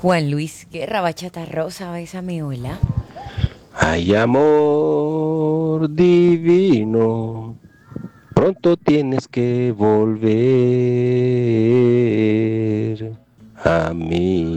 Juan Luis Guerra, Bachata Rosa, bésame, hola. Ay, amor divino, pronto tienes que volver a mí.